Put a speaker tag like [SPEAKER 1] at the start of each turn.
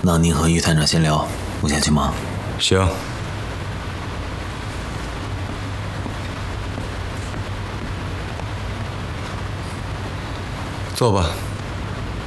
[SPEAKER 1] 那您和于探长先聊，我先去忙。
[SPEAKER 2] 行。坐吧。